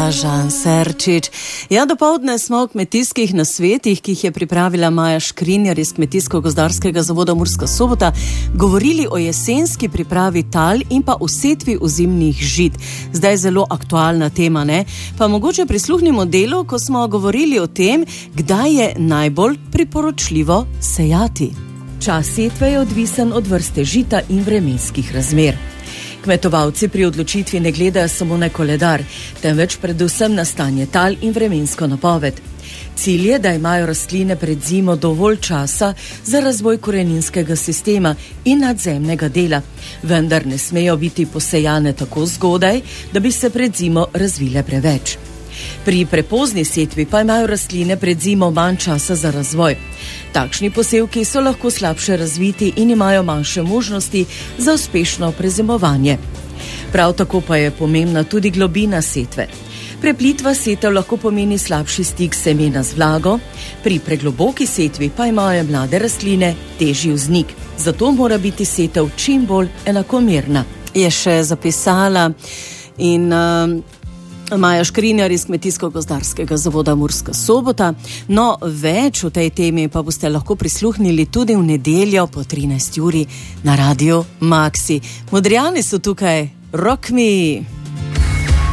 Žan Serčič. Ja, dopoldne smo v kmetijskih nasvetih, ki jih je pripravila Maja Škrinjar iz Kmetijsko-gozdarskega zavoda Murska Sobota, govorili o jesenski pripravi tal in pa o setvi ozimnih žit. Zdaj zelo aktualna tema, ne? Pa mogoče prisluhnimo delu, ko smo govorili o tem, kdaj je najbolj priporočljivo sejati. Čas setve je odvisen od vrste žita in vremenskih razmer. Kmetovalci pri odločitvi ne gledajo samo na koledar, temveč predvsem na stanje tal in vremensko napoved. Cilj je, da imajo rastline pred zimo dovolj časa za razvoj koreninskega sistema in nadzemnega dela, vendar ne smejo biti posejane tako zgodaj, da bi se pred zimo razvile preveč. Pri prepozni setvi pa imajo rastline pred zimo manj časa za razvoj. Takšni posevki so lahko slabše razviti in imajo manjše možnosti za uspešno prezimovanje. Prav tako pa je pomembna tudi globina setve. Preplitva setev lahko pomeni slabši stik semena z vlago, pri pregloboki setvi pa imajo mlade rastline težji vznik. Zato mora biti setev čim bolj enakomerna. Je še zapisala in Maja Škrinjar iz Kmetijsko-gozdarskega zavoda Murska Sobota. No, več o tej temi pa boste lahko prisluhnili tudi v nedeljo po 13 uri na Radiu Maxi. Modrijani so tukaj, rock me!